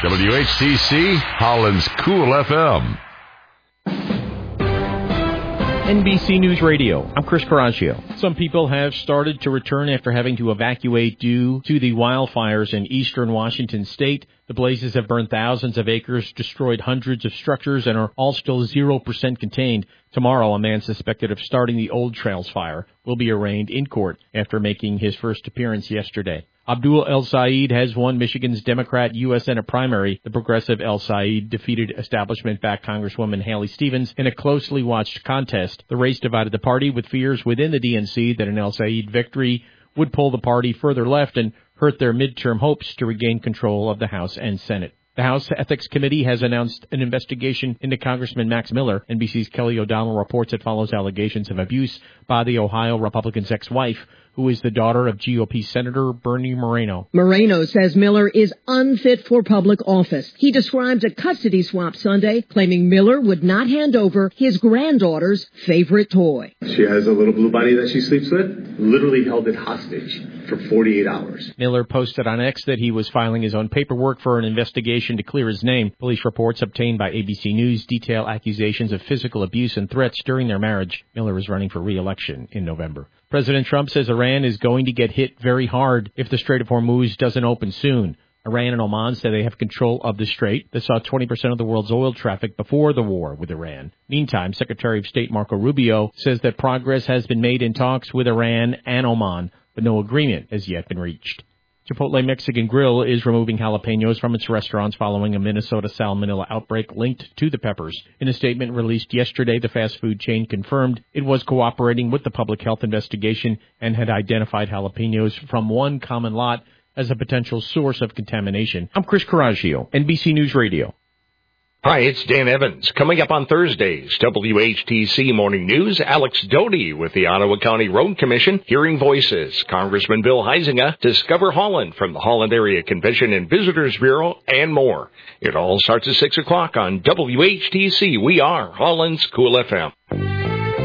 WHTC, Holland's Cool FM. NBC News Radio. I'm Chris Coraggio. Some people have started to return after having to evacuate due to the wildfires in eastern Washington state. The blazes have burned thousands of acres, destroyed hundreds of structures, and are all still 0% contained. Tomorrow, a man suspected of starting the Old Trails fire will be arraigned in court after making his first appearance yesterday. Abdul El Said has won Michigan's Democrat U.S. Senate primary. The progressive El Said defeated establishment-backed Congresswoman Haley Stevens in a closely watched contest. The race divided the party, with fears within the DNC that an El Said victory would pull the party further left and hurt their midterm hopes to regain control of the House and Senate. The House Ethics Committee has announced an investigation into Congressman Max Miller. NBC's Kelly O'Donnell reports it follows allegations of abuse by the Ohio Republican's ex-wife, who is the daughter of GOP Senator Bernie Moreno. Moreno says Miller is unfit for public office. He describes a custody swap Sunday, claiming Miller would not hand over his granddaughter's favorite toy. She has a little blue bunny that she sleeps with, literally held it hostage for 48 hours. Miller posted on X that he was filing his own paperwork for an investigation to clear his name. Police reports obtained by ABC News detail accusations of physical abuse and threats during their marriage. Miller is running for re-election in November. President Trump says Iran is going to get hit very hard if the Strait of Hormuz doesn't open soon. Iran and Oman say they have control of the strait that saw 20% of the world's oil traffic before the war with Iran. Meantime, Secretary of State Marco Rubio says that progress has been made in talks with Iran and Oman, but no agreement has yet been reached. Chipotle Mexican Grill is removing jalapenos from its restaurants following a Minnesota salmonella outbreak linked to the peppers. In a statement released yesterday, the fast food chain confirmed it was cooperating with the public health investigation and had identified jalapenos from one common lot as a potential source of contamination. I'm Chris Coraggio, NBC News Radio. Hi, it's Dan Evans. Coming up on Thursday's WHTC Morning News, Alex Doty with the Ottawa County Road Commission, Hearing Voices, Congressman Bill Huizenga, Discover Holland from the Holland Area Convention and Visitors Bureau, and more. It all starts at 6 o'clock on WHTC. We are Holland's Cool FM.